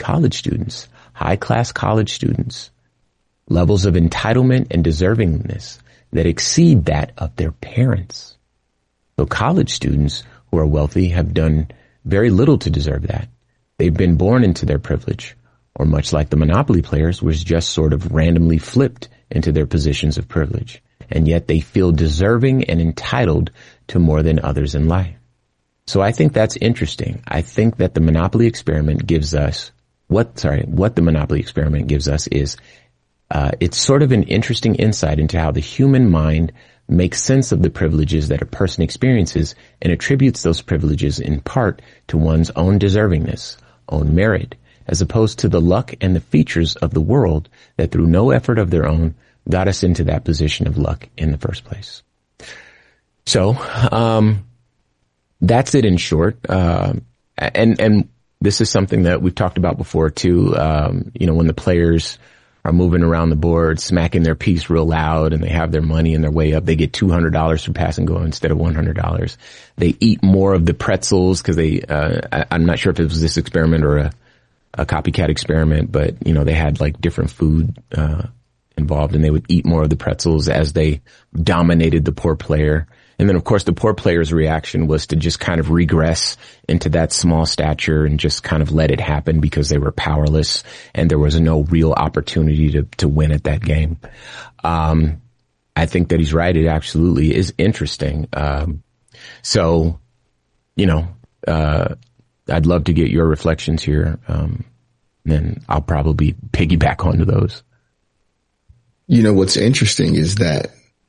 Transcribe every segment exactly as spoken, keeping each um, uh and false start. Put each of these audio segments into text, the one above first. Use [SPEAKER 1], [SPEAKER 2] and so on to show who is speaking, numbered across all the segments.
[SPEAKER 1] college students, high-class college students, levels of entitlement and deservingness that exceed that of their parents. So college students who are wealthy have done very little to deserve that. They've been born into their privilege, or much like the Monopoly players, was just sort of randomly flipped into their positions of privilege. And yet they feel deserving and entitled to more than others in life. So I think that's interesting. I think that the Monopoly experiment gives us what, sorry, what the Monopoly experiment gives us is, uh, it's sort of an interesting insight into how the human mind makes sense of the privileges that a person experiences and attributes those privileges in part to one's own deservingness, own merit, as opposed to the luck and the features of the world that through no effort of their own got us into that position of luck in the first place. So, um, that's it in short. Uh, and, and this is something that we've talked about before too. Um, you know, when the players are moving around the board, smacking their piece real loud, and they have their money and their way up, they get two hundred dollars for pass and go instead of one hundred dollars. They eat more of the pretzels because they, uh, I, I'm not sure if it was this experiment or a, a copycat experiment, but, you know, they had like different food, uh, involved, and they would eat more of the pretzels as they dominated the poor player. And then, of course, the poor player's reaction was to just kind of regress into that small stature and just kind of let it happen because they were powerless and there was no real opportunity to, to win at that game. Um, I think that he's right. It absolutely is interesting. Um, so, you know, uh, I'd love to get your reflections here. Um, then I'll probably piggyback onto those.
[SPEAKER 2] You know, what's interesting is that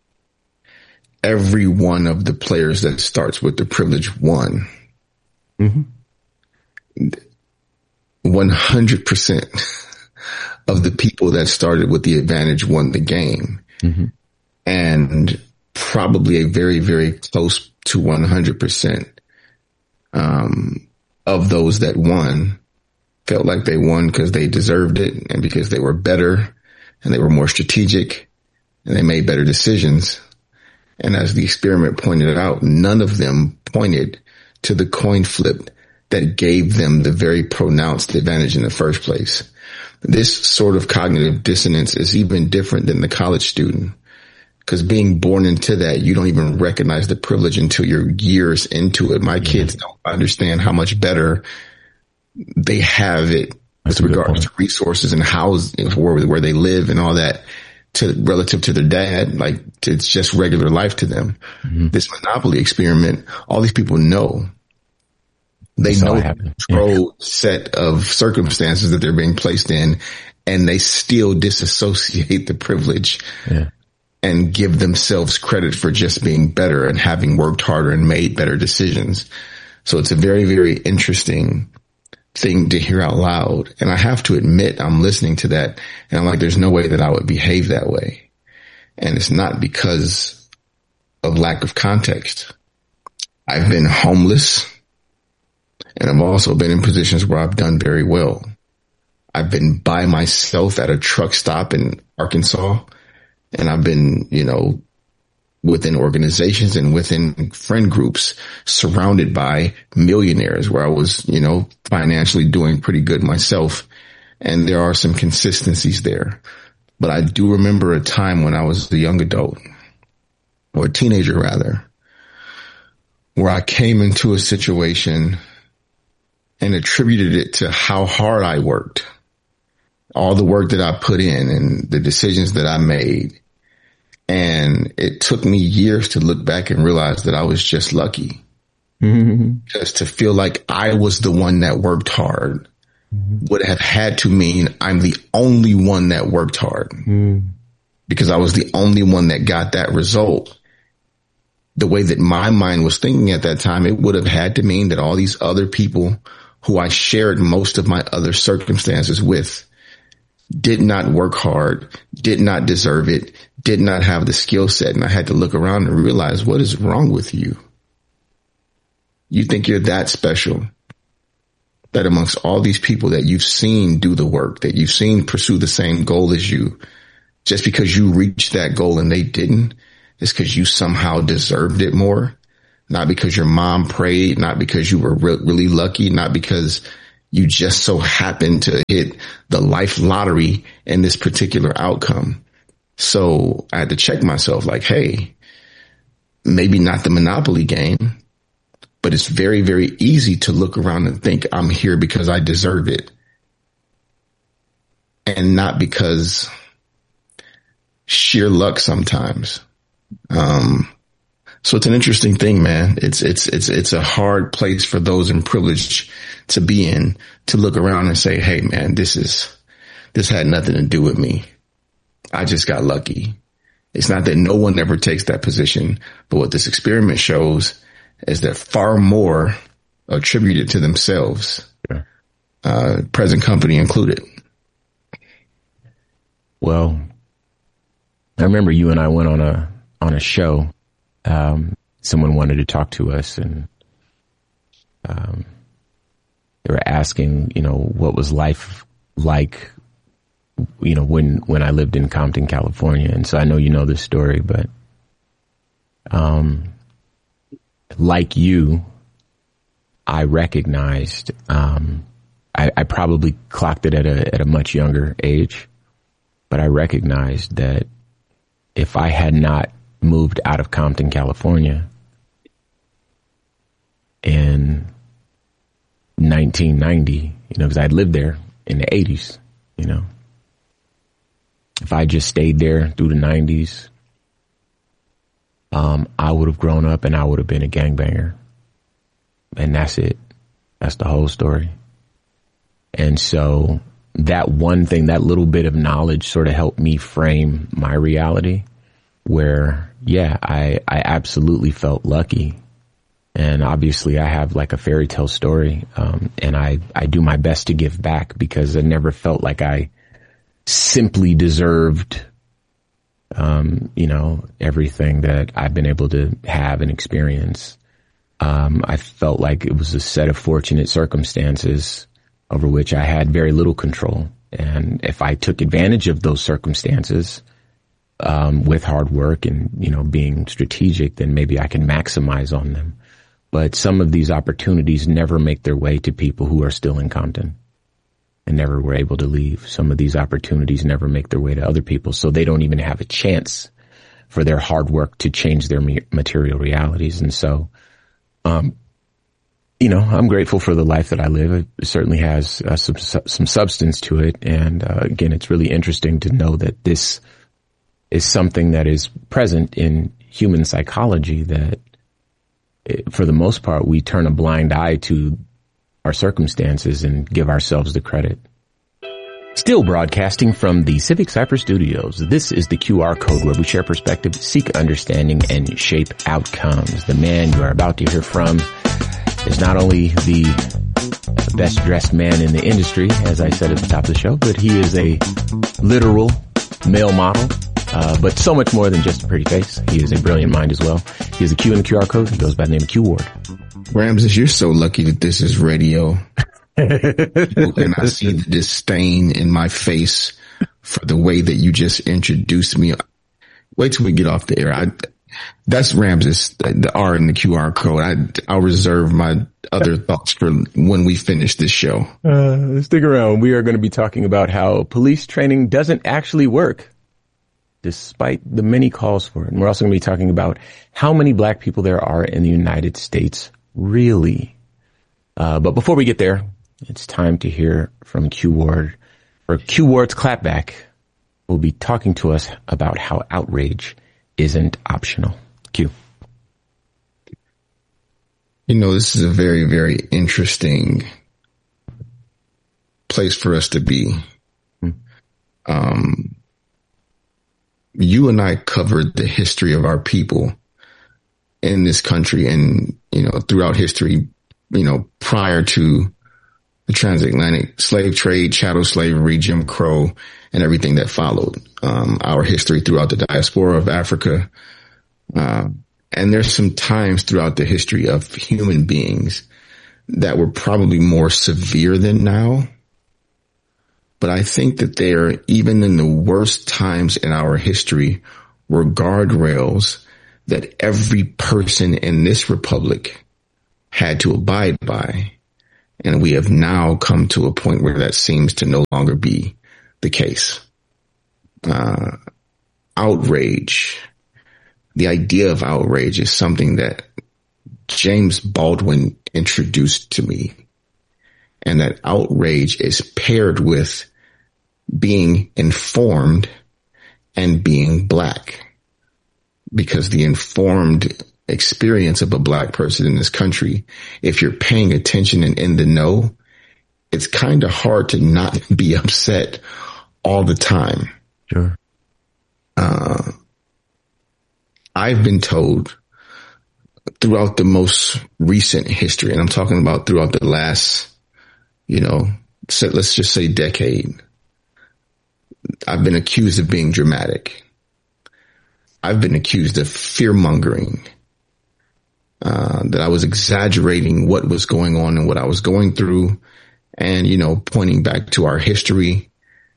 [SPEAKER 2] every one of the players that starts with the privilege won. Mm-hmm. one hundred percent of the people that started with the advantage won the game. Mm-hmm. And probably a very, very close to one hundred percent um, of those that won felt like they won because they deserved it and because they were better and they were more strategic and they made better decisions. And as the experiment pointed out, none of them pointed to the coin flip that gave them the very pronounced advantage in the first place. This sort of cognitive dissonance is even different than the college student, because being born into that, you don't even recognize the privilege until you're years into it. My kids don't understand how much better they have it with regards to resources and house, where, where they live and all that, to relative to their dad. Like, it's just regular life to them. Mm-hmm. This Monopoly experiment, all these people know. They That's know the controlled yeah. set of circumstances that they're being placed in, and they still disassociate the privilege yeah. and give themselves credit for just being better and having worked harder and made better decisions. So it's a very, very interesting thing to hear out loud. And I have to admit, I'm listening to that and I'm like, there's no way that I would behave that way. And it's not because of lack of context. I've been homeless and I've also been in positions where I've done very well. I've been by myself at a truck stop in Arkansas, and I've been, you know, within organizations and within friend groups surrounded by millionaires where I was, you know, financially doing pretty good myself. And there are some consistencies there. But I do remember a time when I was a young adult, or a teenager rather, where I came into a situation and attributed it to how hard I worked, all the work that I put in and the decisions that I made. And it took me years to look back and realize that I was just lucky. Mm-hmm. Because to feel like I was the one that worked hard mm-hmm. would have had to mean I'm the only one that worked hard. Mm. Because I was the only one that got that result. The way that my mind was thinking at that time, it would have had to mean that all these other people who I shared most of my other circumstances with did not work hard, did not deserve it, did not have the skill set. And I had to look around and realize, what is wrong with you? You think you're that special, that amongst all these people that you've seen do the work, that you've seen pursue the same goal as you, just because you reached that goal and they didn't, it's because you somehow deserved it more. Not because your mom prayed, not because you were re- really lucky, not because you just so happen to hit the life lottery in this particular outcome. So I had to check myself like, hey, maybe not the Monopoly game, but it's very, very easy to look around and think I'm here because I deserve it and not because sheer luck sometimes. Um, so it's an interesting thing, man. It's, it's, it's, it's a hard place for those in privilege to be in, to look around and say, hey, man, this is, this had nothing to do with me. I just got lucky. It's not that no one ever takes that position, but what this experiment shows is that far more attributed to themselves, yeah. uh, present company included.
[SPEAKER 1] Well, I remember you and I went on a, on a show. Um, someone wanted to talk to us and, um, they were asking, you know, what was life like, you know, when, when I lived in Compton, California. And so I know you know this story, but, um, like you, I recognized, um, I, I probably clocked it at a, at a much younger age, but I recognized that if I had not moved out of Compton, California in nineteen ninety, you know, because I'd lived there in the eighties, you know. If I just stayed there through the nineties, um, I would have grown up and I would have been a gangbanger. And that's it. That's the whole story. And so that one thing, that little bit of knowledge sort of helped me frame my reality where, yeah, I, I absolutely felt lucky. And obviously I have like a fairy tale story. Um, and I, I do my best to give back because I never felt like I simply deserved, um, you know, everything that I've been able to have and experience. Um, I felt like it was a set of fortunate circumstances over which I had very little control. And if I took advantage of those circumstances, um, with hard work and, you know, being strategic, then maybe I can maximize on them. But some of these opportunities never make their way to people who are still in Compton and never were able to leave. Some of these opportunities never make their way to other people, so they don't even have a chance for their hard work to change their material realities. And so, um, you know, I'm grateful for the life that I live. It certainly has uh, some, some substance to it. And, uh, again, it's really interesting to know that this is something that is present in human psychology, that it, for the most part, we turn a blind eye to our circumstances and give ourselves the credit. Still broadcasting from the Civic Cypher Studios, this is the Q R Code, where we share perspective, seek understanding, and shape outcomes. The man you are about to hear from is not only the best dressed man in the industry, as I said at the top of the show, but he is a literal male model, uh, but so much more than just a pretty face. He is a brilliant mind as well. He is a Q in the Q R Code. He goes by the name of Q Ward.
[SPEAKER 2] Ramses, you're so lucky that this is radio. And I see the disdain in my face for the way that you just introduced me. Wait till we get off the air. I, that's Ramses, the, the R in the Q R code. I, I'll reserve my other thoughts for when we finish this show.
[SPEAKER 1] Uh, stick around. We are going to be talking about how police training doesn't actually work, despite the many calls for it. And we're also going to be talking about how many black people there are in the United States, really. Uh, but before we get there, it's time to hear from Q Ward. For Q Ward's Clapback, will be talking to us about how outrage isn't optional. Q.
[SPEAKER 2] You know, this is a very, very interesting place for us to be. Hmm. Um, you and I covered the history of our people in this country and, you know, throughout history, you know, prior to the transatlantic slave trade, chattel slavery, Jim Crow, and everything that followed. Um, our history throughout the diaspora of Africa. Uh, and there's some times throughout the history of human beings that were probably more severe than now. But I think that there, even in the worst times in our history, were guardrails that every person in this republic had to abide by. And we have now come to a point where that seems to no longer be the case. Uh, outrage, the idea of outrage is something that James Baldwin introduced to me. And that outrage is paired with being informed and being black. Because the informed experience of a black person in this country, if you're paying attention and in the know, it's kind of hard to not be upset all the time.
[SPEAKER 1] Sure.
[SPEAKER 2] Uh, I've been told throughout the most recent history, and I'm talking about throughout the last, you know, so let's just say decade, I've been accused of being dramatic. I've been accused of fear mongering, uh, that I was exaggerating what was going on and what I was going through, and, you know, pointing back to our history,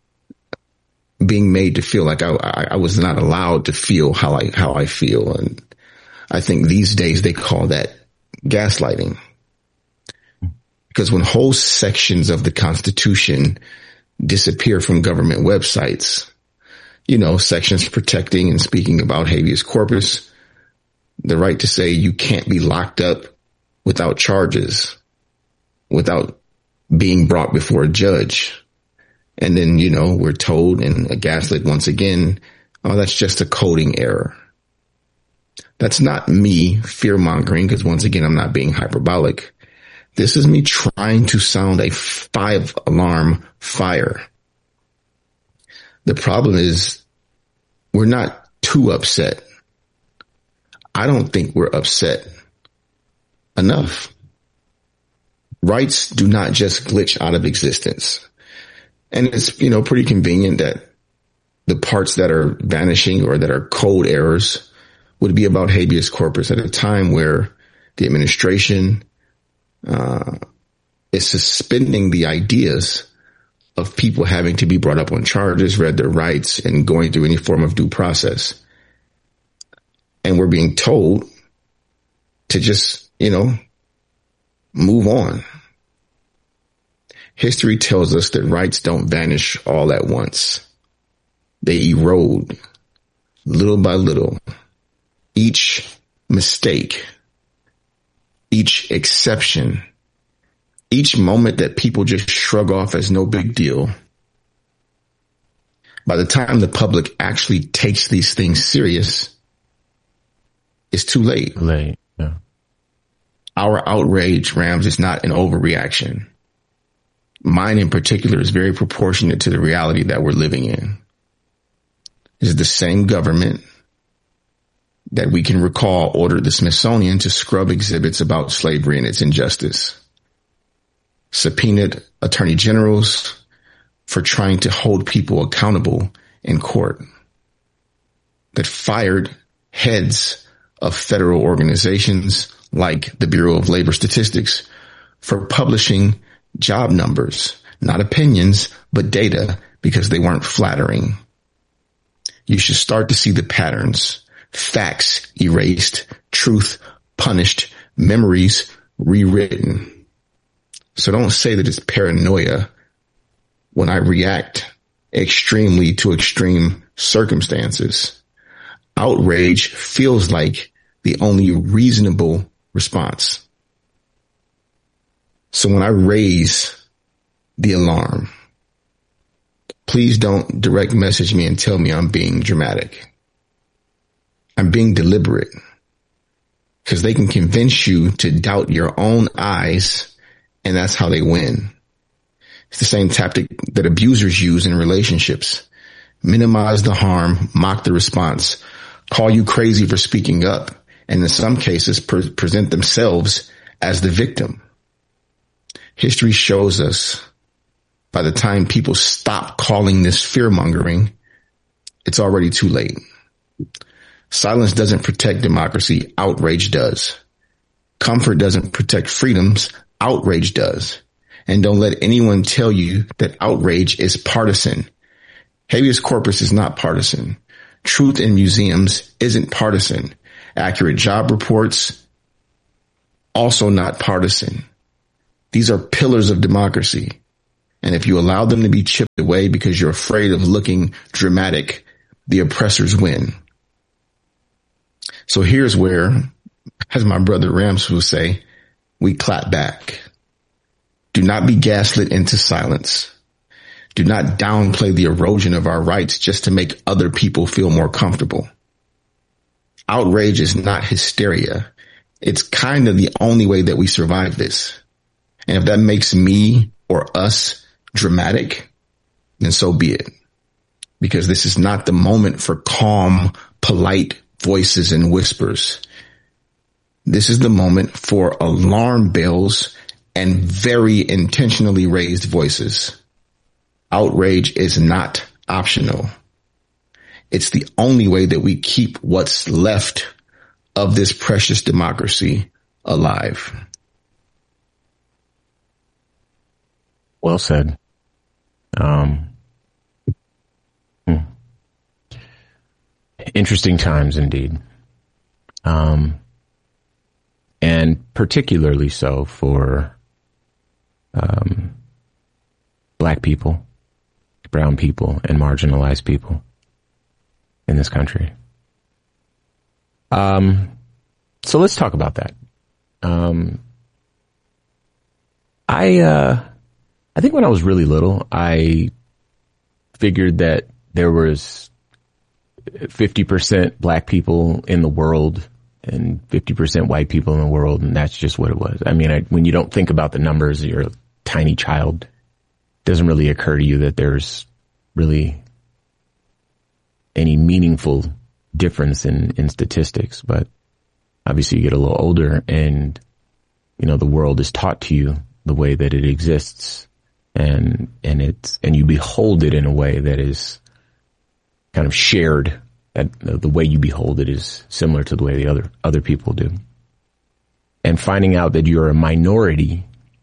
[SPEAKER 2] being made to feel like I, I, I was not allowed to feel how I, how I feel. And I think these days they call that gaslighting. Because when whole sections of the Constitution disappear from government websites, you know, sections protecting and speaking about habeas corpus, the right to say you can't be locked up without charges, without being brought before a judge. And then, you know, we're told and gaslit once again, oh, that's just a coding error. That's not me fear mongering, because once again, I'm not being hyperbolic. This is me trying to sound a five alarm fire. The problem is we're not too upset. I don't think we're upset enough. Rights do not just glitch out of existence. And it's, you know, pretty convenient that the parts that are vanishing or that are code errors would be about habeas corpus at a time where the administration uh is suspending the ideas of people having to be brought up on charges, read their rights, and going through any form of due process. And we're being told to just, you know, move on. History tells us that rights don't vanish all at once. They erode little by little. Each mistake, each exception, each moment that people just shrug off as no big deal, by the time the public actually takes these things serious, it's too late.
[SPEAKER 1] Late, yeah.
[SPEAKER 2] Our outrage, Rams, is not an overreaction. Mine in particular is very proportionate to the reality that we're living in. This is the same government that we can recall ordered the Smithsonian to scrub exhibits about slavery and its injustice, subpoenaed attorney generals for trying to hold people accountable in court, that fired heads of federal organizations like the Bureau of Labor Statistics for publishing job numbers, not opinions, but data, because they weren't flattering. You should start to see the patterns. Facts erased, truth punished, memories rewritten. So don't say that it's paranoia when I react extremely to extreme circumstances. Outrage feels like the only reasonable response. So when I raise the alarm, please don't direct message me and tell me I'm being dramatic. I'm being deliberate, because they can convince you to doubt your own eyes, and that's how they win. It's the same tactic that abusers use in relationships. Minimize the harm, mock the response, call you crazy for speaking up, and in some cases pre- present themselves as the victim. History shows us by the time people stop calling this fear mongering, it's already too late. Silence doesn't protect democracy. Outrage does. Comfort doesn't protect freedoms. Outrage does. And don't let anyone tell you that outrage is partisan. Habeas corpus is not partisan. Truth in museums isn't partisan. Accurate job reports, also not partisan. These are pillars of democracy. And if you allow them to be chipped away because you're afraid of looking dramatic, the oppressors win. So here's where, as my brother Rams will say, we clap back. Do not be gaslit into silence. Do not downplay the erosion of our rights just to make other people feel more comfortable. Outrage is not hysteria. It's kind of the only way that we survive this. And if that makes me or us dramatic, then so be it. Because this is not the moment for calm, polite voices and whispers. This is the moment for alarm bells and very intentionally raised voices. Outrage is not optional. It's the only way that we keep what's left of this precious democracy alive.
[SPEAKER 1] Well said. Um, hmm. Interesting times indeed. Um, and particularly so for um, Black people, brown people, and marginalized people in this country. Um, so let's talk about that. Um, I, uh, I think when I was really little, I figured that there was fifty percent Black people in the world and fifty percent white people in the world, and that's just what it was. I mean, I, when you don't think about the numbers, you're a tiny child. It doesn't really occur to you that there's really any meaningful difference in, in statistics. But obviously you get a little older and, you know, the world is taught to you the way that it exists, and, and it's, and you behold it in a way that is kind of shared, that the way you behold it is similar to the way the other, other people do. And finding out that you're a minority,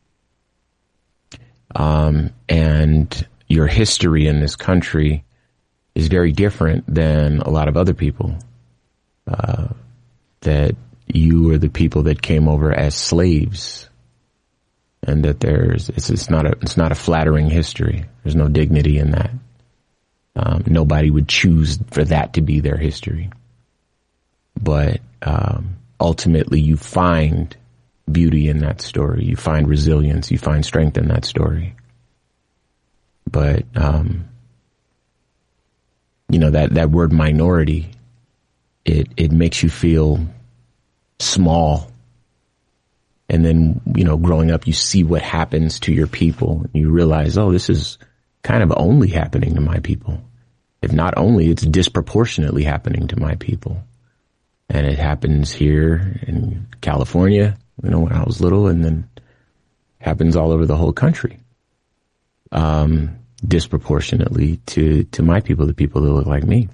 [SPEAKER 1] um, and your history in this country is very different than a lot of other people, uh, that you are the people that came over as slaves, and that there's, it's, it's not a, it's not a flattering history. There's no dignity in that. Um, nobody would choose for that to be their history. But, um, ultimately you find beauty in that story. You find resilience. You find strength in that story. But, um, you know, that, that word minority, it, it makes you feel small. And then, you know, growing up, you see what happens to your people. And you realize, oh, this is kind of only happening to my people. If not only, it's disproportionately happening to my people. And it happens here in California, you know, when I was little, and then happens all over the whole country. Um, disproportionately to, to my people, the people that look like me.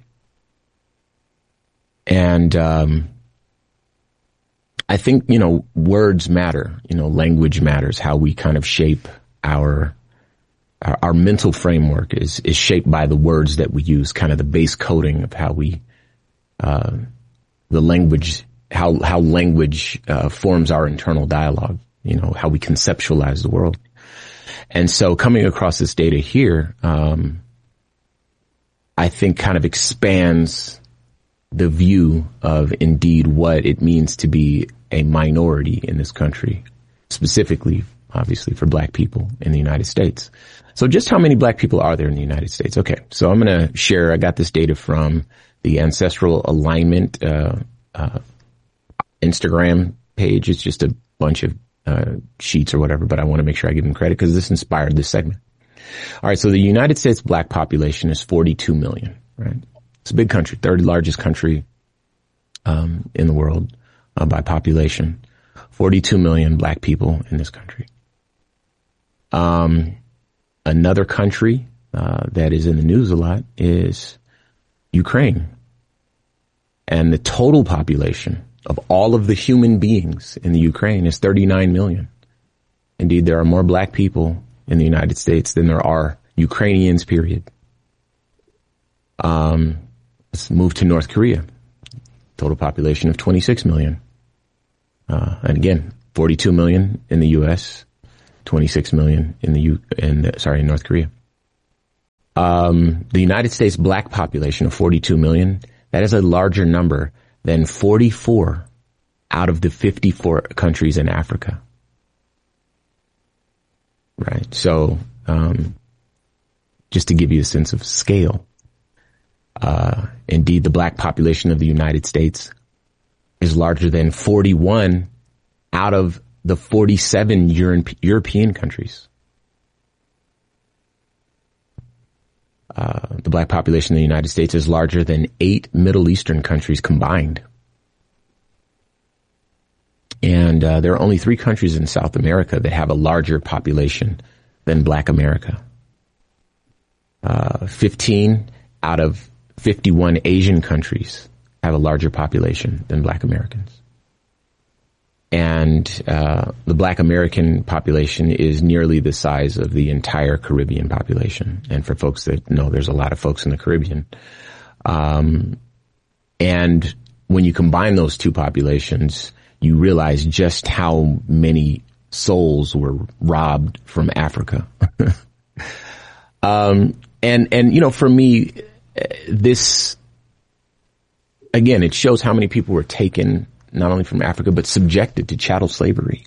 [SPEAKER 1] And, um, I think, you know, words matter, you know, language matters, how we kind of shape our, our, our mental framework is, is shaped by the words that we use, kind of the base coding of how we, uh, the language, how, how language, uh, forms our internal dialogue, you know, how we conceptualize the world. And so coming across this data here, um, I think kind of expands the view of indeed what it means to be a minority in this country, specifically, obviously, for Black people in the United States. So just how many Black people are there in the United States? Okay, so I'm going to share, I got this data from the Ancestral Alignment uh, uh Instagram page. It's just a bunch of uh sheets or whatever, but I want to make sure I give them credit because this inspired this segment. All right, so the United States Black population is forty-two million, right? It's a big country, third largest country um in the world uh, by population. forty-two million Black people in this country. Um, another country uh that is in the news a lot is Ukraine. And the total population of all of the human beings in the Ukraine is thirty-nine million. Indeed, there are more Black people in the United States than there are Ukrainians, period. Um, let's move to North Korea. Total population of twenty-six million. Uh, and again, forty-two million in the U S, twenty-six million in the U, in the, sorry, in North Korea. Um, the United States black population of forty-two million, that is a larger number than forty-four out of the fifty-four countries in Africa. Right. So, um, just to give you a sense of scale, uh, indeed, the black population of the United States is larger than forty-one out of the forty-seven Euro- European countries. Uh, the black population of the United States is larger than eight Middle Eastern countries combined. And uh, there are only three countries in South America that have a larger population than Black America. Uh, fifteen out of fifty-one Asian countries have a larger population than Black Americans. And uh, the Black American population is nearly the size of the entire Caribbean population. And for folks that know, there's a lot of folks in the Caribbean. Um, and when you combine those two populations, you realize just how many souls were robbed from Africa. um, and, and, you know, for me, this, again, it shows how many people were taken not only from Africa, but subjected to chattel slavery.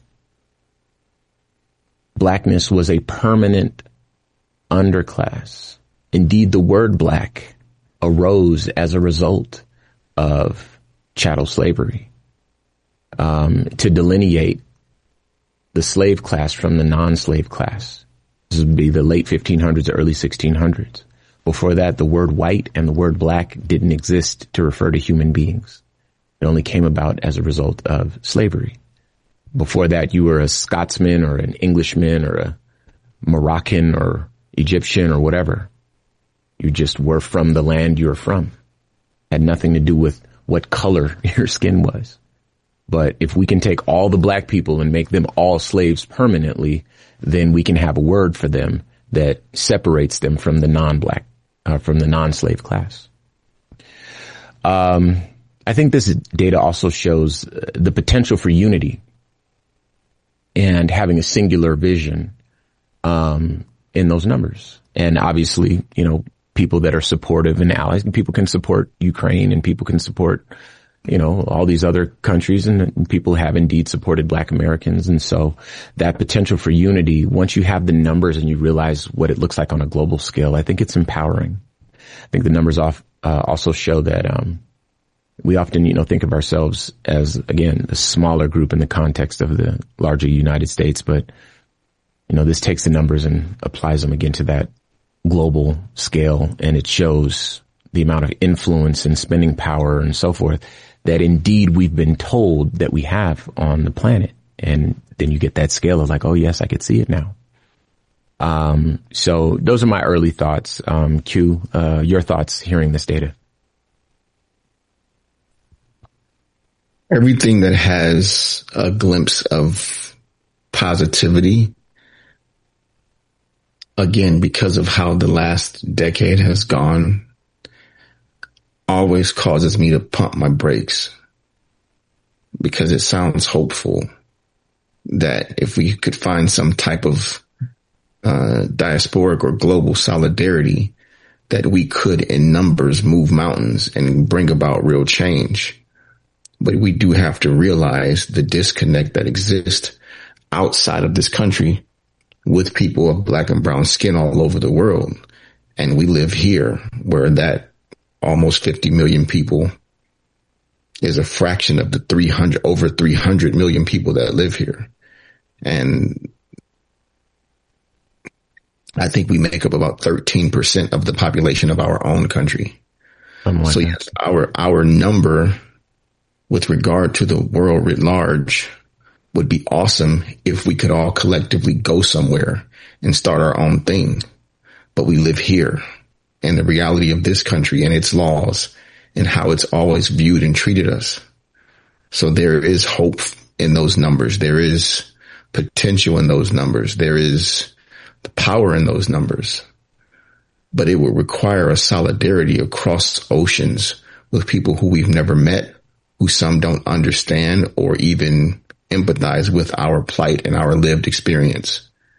[SPEAKER 1] Blackness was a permanent underclass. Indeed, the word black arose as a result of chattel slavery, um, to delineate the slave class from the non-slave class. This would be the late fifteen hundreds, early sixteen hundreds. Before that, the word white and the word black didn't exist to refer to human beings. It only came about as a result of slavery. Before that, you were a Scotsman or an Englishman or a Moroccan or Egyptian or whatever. You just were from the land you were from. Had nothing to do with what color your skin was. But if we can take all the black people and make them all slaves permanently, then we can have a word for them that separates them from the non-black, uh, from the non-slave class. Um, I think this data also shows the potential for unity and having a singular vision, um, in those numbers. And obviously, you know, people that are supportive and allies, and people can support Ukraine and people can support, you know, all these other countries, and people have indeed supported Black Americans. And so that potential for unity, once you have the numbers and you realize what it looks like on a global scale, I think it's empowering. I think the numbers off, uh, also show that, um, we often, you know, think of ourselves as, again, the smaller group in the context of the larger United States. But, you know, this takes the numbers and applies them again to that global scale. And it shows the amount of influence and spending power and so forth that indeed we've been told that we have on the planet. And then you get that scale of like, oh, yes, I could see it now. Um, so those are my early thoughts. Um, Q, uh, your thoughts hearing this data.
[SPEAKER 2] Everything that has a glimpse of positivity, again, because of how the last decade has gone, always causes me to pump my brakes, because it sounds hopeful that if we could find some type of uh, diasporic or global solidarity, that we could in numbers move mountains and bring about real change. But we do have to realize the disconnect that exists outside of this country with people of Black and brown skin all over the world. And we live here, where that almost fifty million people is a fraction of the three hundred, over three hundred million people that live here. And I think we make up about thirteen percent of the population of our own country. So yes, our, our number with regard to the world writ large would be awesome if we could all collectively go somewhere and start our own thing. But we live here, and the reality of this country and its laws and how it's always viewed and treated us. So there is hope in those numbers. There is potential in those numbers. There is the power in those numbers. But it would require a solidarity across oceans with people who we've never met, who some don't understand or even empathize with our plight and our lived experience.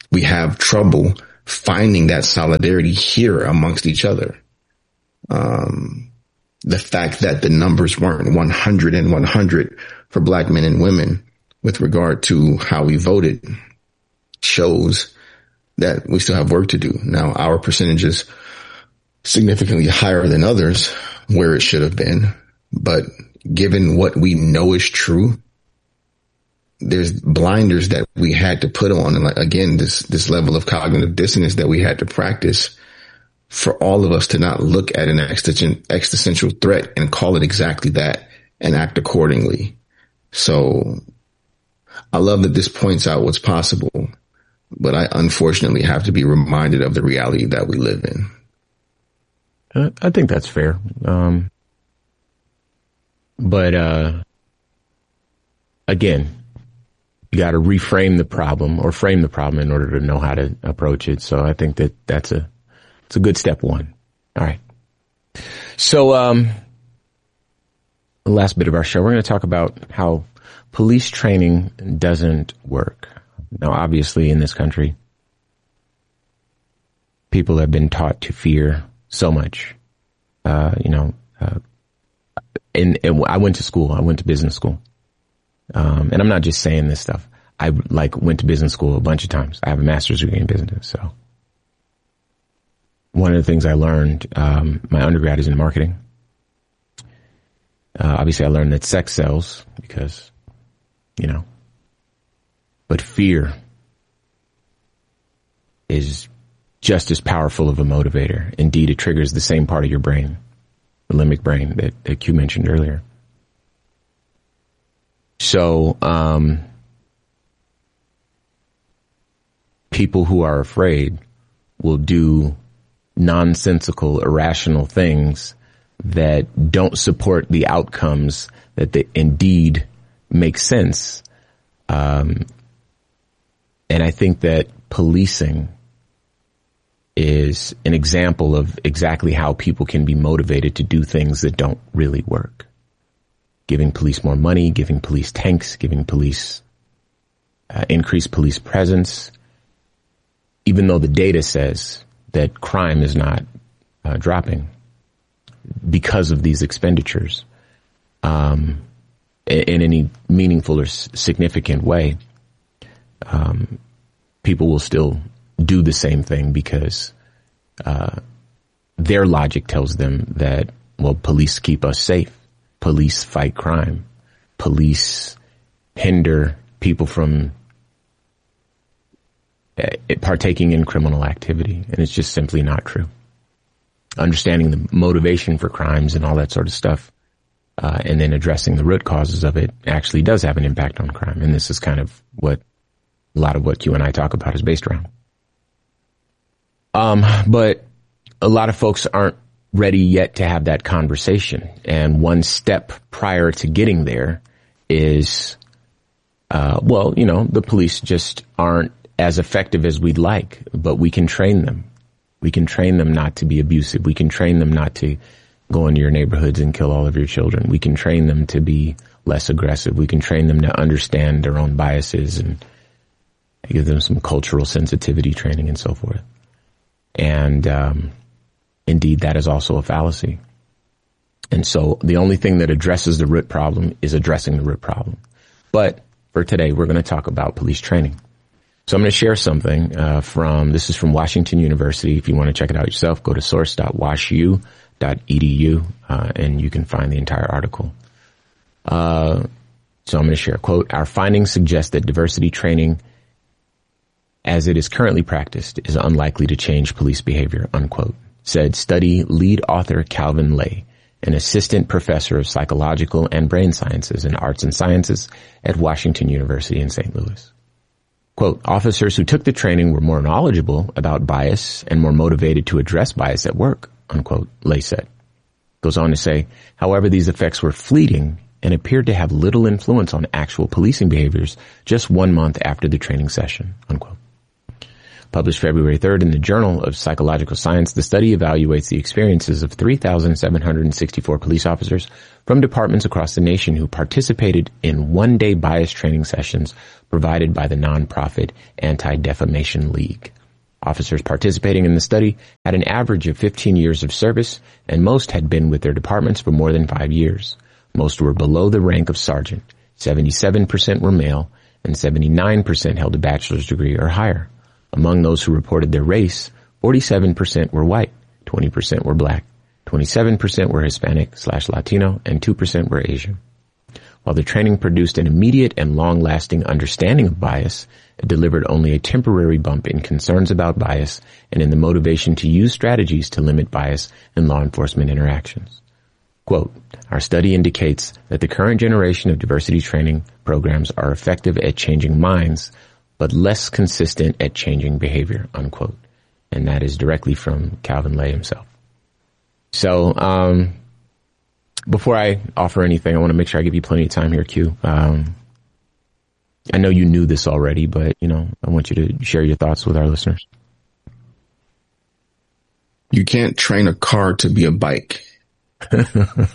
[SPEAKER 2] we have trouble finding that solidarity here amongst each other. Um, the fact that the numbers weren't one hundred and one hundred for black men and women with regard to how we voted shows that we still have work to do. Now, our percentage is significantly higher than others where it should have been. But given what we know is true, there's blinders that we had to put on. And like, again, this, this level of cognitive dissonance that we had to practice for all of us to not look at an existential threat and call it exactly that and act accordingly. So I love that this points out what's possible, but I unfortunately have to be reminded of the reality that we live in.
[SPEAKER 1] Uh, I think that's fair. Um, but, uh, again, you got to reframe the problem or frame the problem in order to know how to approach it. So I think that that's a, it's a good step one. All right. So, um, the last bit of our show, we're going to talk about how police training doesn't work. Now, obviously in this country, people have been taught to fear so much. Uh, you know, uh, and, and I went to school. I went to business school. Um, and I'm not just saying this stuff. I like went to business school a bunch of times. I have a master's degree in business. So one of the things I learned, um, my undergrad is in marketing. Uh, obviously I learned that sex sells because, you know, but fear is just as powerful of a motivator. Indeed, it triggers the same part of your brain, the limbic brain that, that Q mentioned earlier. So, um, people who are afraid will do nonsensical, irrational things that don't support the outcomes that they indeed make sense. Um, and I think that policing is an example of exactly how people can be motivated to do things that don't really work. Giving police more money, giving police tanks, giving police uh, increased police presence, even though the data says that crime is not uh, dropping because of these expenditures um, in, in any meaningful or s- significant way. Um, people will still do the same thing because uh, their logic tells them that, well, police keep us safe. Police fight crime. Police hinder people from uh, partaking in criminal activity. And it's just simply not true. Understanding the motivation for crimes and all that sort of stuff, uh, and then addressing the root causes of it actually does have an impact on crime. And this is kind of what a lot of what you and I talk about is based around. Um, but a lot of folks aren't ready yet to have that conversation. And one step prior to getting there is, uh, well, you know, the police just aren't as effective as we'd like, but we can train them. We can train them not to be abusive. We can train them not to go into your neighborhoods and kill all of your children. We can train them to be less aggressive. We can train them to understand their own biases and give them some cultural sensitivity training and so forth. And, um, indeed, that is also a fallacy. And so the only thing that addresses the root problem is addressing the root problem. But for today, we're going to talk about police training. So I'm going to share something uh, from, this is from Washington University. If you want to check it out yourself, go to source dot wash u dot e d u uh, and you can find the entire article. Uh, so I'm going to share a quote. Our findings suggest that diversity training as it is currently practiced is unlikely to change police behavior, unquote, said study lead author Calvin Lay, an assistant professor of psychological and brain sciences and arts and sciences at Washington University in Saint Louis. Quote, officers who took the training were more knowledgeable about bias and more motivated to address bias at work, unquote, Lay said. Goes on to say, however, these effects were fleeting and appeared to have little influence on actual policing behaviors just one month after the training session, unquote. Published February third in the Journal of Psychological Science, the study evaluates the experiences of three thousand seven hundred sixty-four police officers from departments across the nation who participated in one-day bias training sessions provided by the nonprofit Anti-Defamation League. Officers participating in the study had an average of fifteen years of service, and most had been with their departments for more than five years. Most were below the rank of sergeant. seventy-seven percent were male, and seventy-nine percent held a bachelor's degree or higher. Among those who reported their race, forty-seven percent were white, twenty percent were black, twenty-seven percent were Hispanic slash Latino, and two percent were Asian. While the training produced an immediate and long-lasting understanding of bias, it delivered only a temporary bump in concerns about bias and in the motivation to use strategies to limit bias in law enforcement interactions. Quote, our study indicates that the current generation of diversity training programs are effective at changing minds, but less consistent at changing behavior, unquote. And that is directly from Calvin Lay himself. So, um, before I offer anything, I want to make sure I give you plenty of time here, Q. Um, I know you knew this already, but, you know, I want you to share your thoughts with our listeners.
[SPEAKER 2] You can't train a car to be a bike.
[SPEAKER 1] That's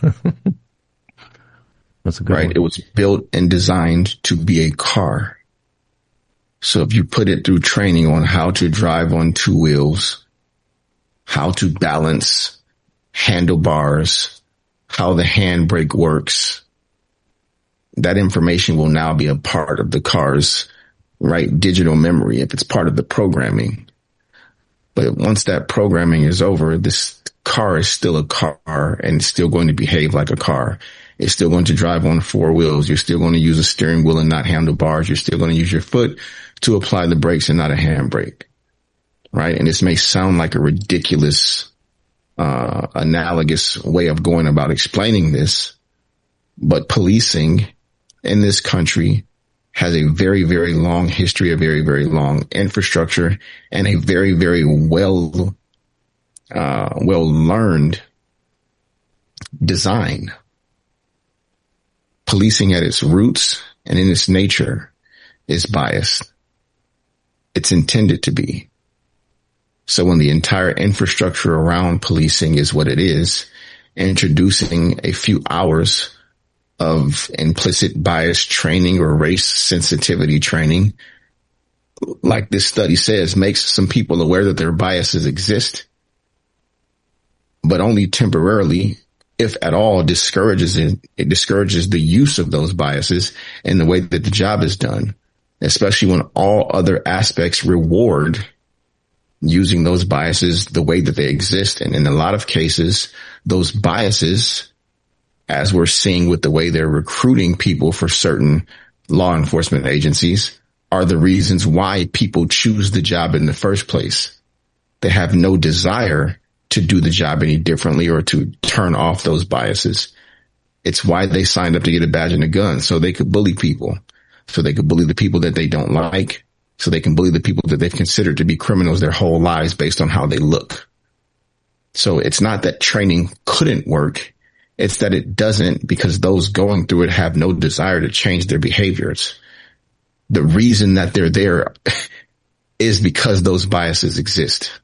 [SPEAKER 1] a good
[SPEAKER 2] right.
[SPEAKER 1] one.
[SPEAKER 2] It was built and designed to be a car. So if you put it through training on how to drive on two wheels, how to balance handlebars, how the handbrake works, that information will now be a part of the car's, right, digital memory if it's part of the programming. But once that programming is over, this car is still a car and it's still going to behave like a car. It's still going to drive on four wheels. You're still going to use a steering wheel and not handlebars. You're still going to use your foot to apply the brakes and not a handbrake. Right. And this may sound like a ridiculous, uh, analogous way of going about explaining this, but policing in this country has a very, very long history, a very, very long infrastructure, and a very, very well, uh, well learned design. Policing at its roots and in its nature is biased. It's intended to be. So when the entire infrastructure around policing is what it is, introducing a few hours of implicit bias training or race sensitivity training, like this study says, makes some people aware that their biases exist, but only temporarily, if at all, discourages it. It discourages the use of those biases in the way that the job is done, especially when all other aspects reward using those biases the way that they exist. And in a lot of cases, those biases, as we're seeing with the way they're recruiting people for certain law enforcement agencies, are the reasons why people choose the job in the first place. They have no desire to do the job any differently or to turn off those biases. It's why they signed up to get a badge and a gun, so they could bully people, so they could bully the people that they don't like, so they can bully the people that they've considered to be criminals their whole lives based on how they look. So it's not that training couldn't work. It's that it doesn't, because those going through it have no desire to change their behaviors. The reason that they're there is because those biases exist.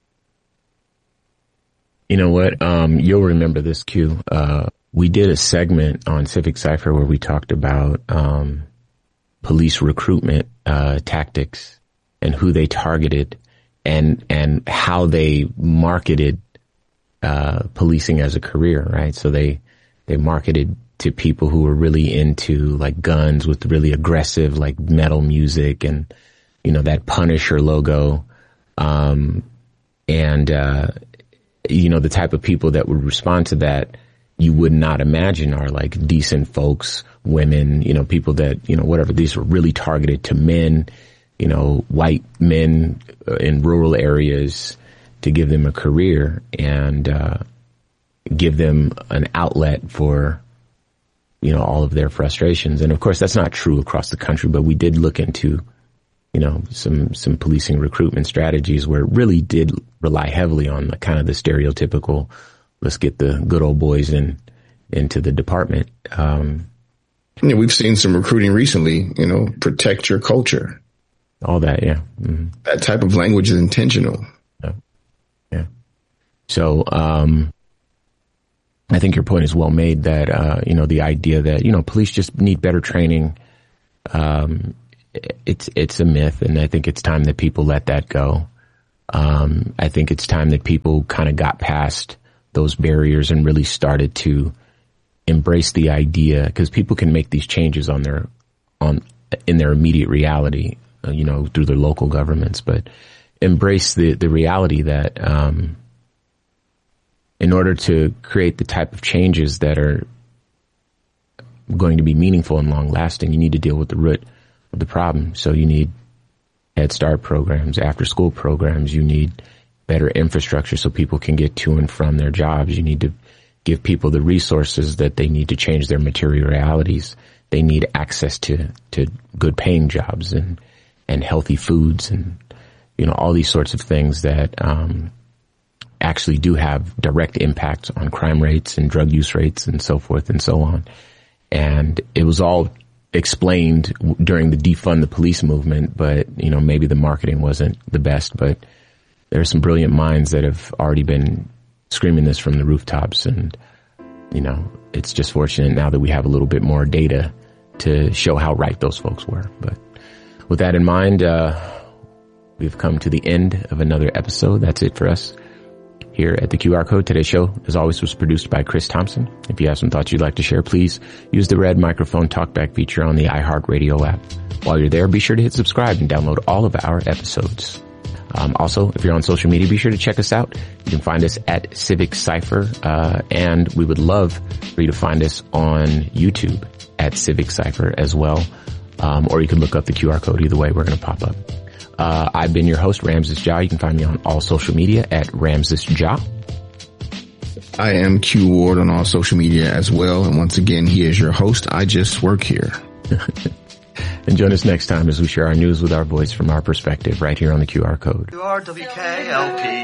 [SPEAKER 1] You know what? Um, you'll remember this, Q. Uh, we did a segment on Civic Cypher where we talked about, um, police recruitment, uh, tactics and who they targeted and, and how they marketed, uh, policing as a career, right? So they, they marketed to people who were really into like guns with really aggressive, like metal music and, you know, that Punisher logo. Um, and, uh, you know, the type of people that would respond to that you would not imagine are like decent folks, women, you know, people that, you know, whatever, these were really targeted to men, you know, white men in rural areas to give them a career and, uh, give them an outlet for, you know, all of their frustrations. And of course, that's not true across the country, but we did look into, you know, some, some policing recruitment strategies where it really did rely heavily on the kind of the stereotypical, let's get the good old boys in, into the department. Um,
[SPEAKER 2] yeah, we've seen some recruiting recently, you know, protect your culture.
[SPEAKER 1] All that, yeah. Mm-hmm.
[SPEAKER 2] That type of language is intentional.
[SPEAKER 1] Yeah. yeah. So, um, I think your point is well made that, uh, you know, the idea that, you know, police just need better training, um, it's, it's a myth. And I think it's time that people let that go. Um, I think it's time that people kind of got past those barriers and really started to embrace the idea, because people can make these changes on their, on, in their immediate reality, uh, you know, through their local governments, but embrace the, the reality that, um, in order to create the type of changes that are going to be meaningful and long lasting, you need to deal with the root of the problem. So you need Head Start programs, after school programs. You need better infrastructure so people can get to and from their jobs. You need to give people the resources that they need to change their material realities. They need access to, to good paying jobs and, and healthy foods and, you know, all these sorts of things that, um, actually do have direct impacts on crime rates and drug use rates and so forth and so on. And it was all explained during the defund the police movement, but, you know, maybe the marketing wasn't the best, but there are some brilliant minds that have already been screaming this from the rooftops. And, you know, it's just fortunate now that we have a little bit more data to show how right those folks were. But with that in mind, uh, we've come to the end of another episode. That's it for us here at the Q R Code. Today's show, as always, was produced by Chris Thompson. If you have some thoughts you'd like to share, please use the red microphone talkback feature on the iHeartRadio app. While you're there, be sure to hit subscribe and download all of our episodes. Um, also, if you're on social media, be sure to check us out. You can find us at Civic Cypher, uh, and we would love for you to find us on YouTube at Civic Cypher as well. Um, or you can look up the Q R code. Either way, we're going to pop up. Uh, I've been your host, Ramses Ja. You can find me on all social media at Ramses Ja.
[SPEAKER 2] I am Q Ward on all social media as well. And once again, he is your host. I just work here.
[SPEAKER 1] And join us next time as we share our news with our voice from our perspective right here on the Q R Code.
[SPEAKER 3] Q R W K L P